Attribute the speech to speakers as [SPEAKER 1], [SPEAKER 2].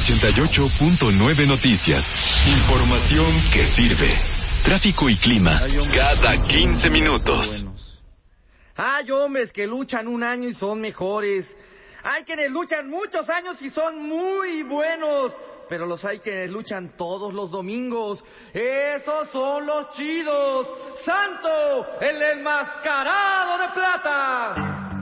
[SPEAKER 1] 88.9 Noticias. Información que sirve. Tráfico y clima cada 15 minutos.
[SPEAKER 2] Hay hombres que luchan un año y son mejores. Hay quienes luchan muchos años y son muy buenos. Pero los hay quienes luchan todos los domingos. Esos son los chidos. ¡Santo, el enmascarado de plata!